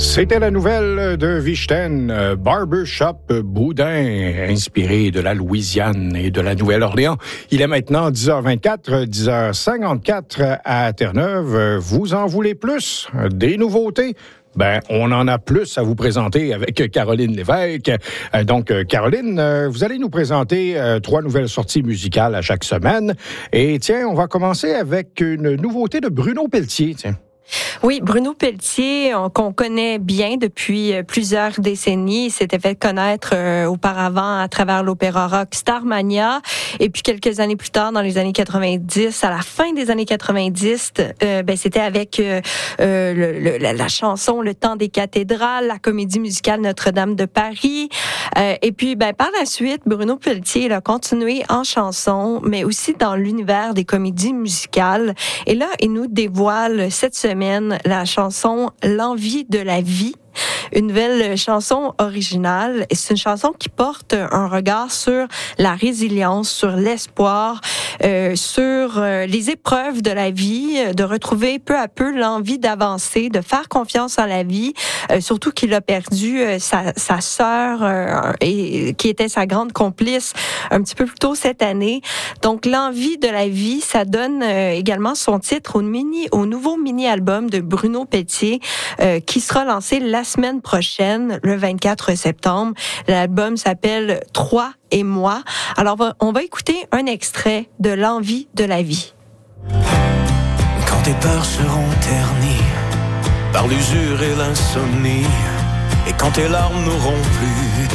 C'était la nouvelle de Vichten, Barbershop Boudin, inspiré de la Louisiane et de la Nouvelle-Orléans. Il est maintenant 10h24, 10h54 à Terre-Neuve. Vous en voulez plus? Des nouveautés? Ben, on en a plus à vous présenter avec Caroline Lévesque. Donc, Caroline, vous allez nous présenter 3 nouvelles sorties musicales à chaque semaine. Et tiens, on va commencer avec une nouveauté de Bruno Pelletier, tiens. Oui, Bruno Pelletier, qu'on connaît bien depuis plusieurs décennies. Il s'était fait connaître auparavant à travers l'opéra rock Starmania. Et puis quelques années plus tard, dans les années 90, à la fin des années 90, c'était avec la chanson Le Temps des cathédrales, la comédie musicale Notre-Dame de Paris. Et puis, par la suite, Bruno Pelletier il a continué en chanson, mais aussi dans l'univers des comédies musicales. Et là, il nous dévoile cette semaine la chanson L'envie de la vie. Une nouvelle chanson originale. Et c'est une chanson qui porte un regard sur la résilience, sur l'espoir, sur les épreuves de la vie, de retrouver peu à peu l'envie d'avancer, de faire confiance en la vie, surtout qu'il a perdu sa sœur et qui était sa grande complice un petit peu plus tôt cette année. Donc l'envie de la vie, ça donne également son titre au nouveau mini-album de Bruno Pelletier qui sera lancé la semaine prochaine, le 24 septembre. L'album s'appelle « Toi et moi ». Alors, on va écouter un extrait de L'envie de la vie. Quand tes peurs seront ternies par l'usure et l'insomnie, et quand tes larmes n'auront plus